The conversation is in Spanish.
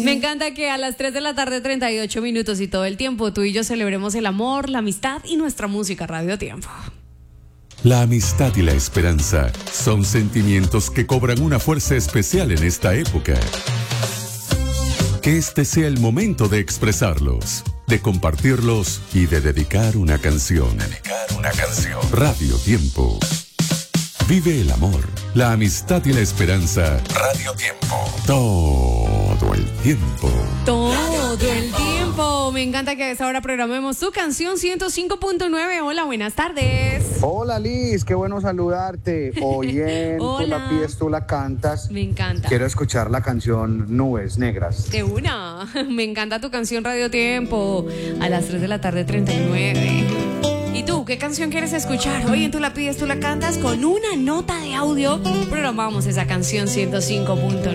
Me encanta que a las 3 de la tarde, 38 minutos y todo el tiempo, tú y yo celebremos el amor, la amistad y nuestra música Radio Tiempo. La amistad y la esperanza son sentimientos que cobran una fuerza especial en esta época. Que este sea el momento de expresarlos, de compartirlos y de dedicar una canción. Radio Tiempo. Vive el amor, la amistad y la esperanza. Radio Tiempo. Todo el tiempo. Todo el tiempo. Me encanta que a esa hora programemos tu canción 105.9. Hola, buenas tardes. Hola Liz, qué bueno saludarte. Oye, tú la pides, tú la cantas. Me encanta. Quiero escuchar la canción Nubes Negras. De una. Me encanta tu canción Radio Tiempo. A las 3 de la tarde, 39. ¿Y tú, qué canción quieres escuchar? Hoy en Tú la pides, tú la cantas. Con una nota de audio programamos esa canción 105.9.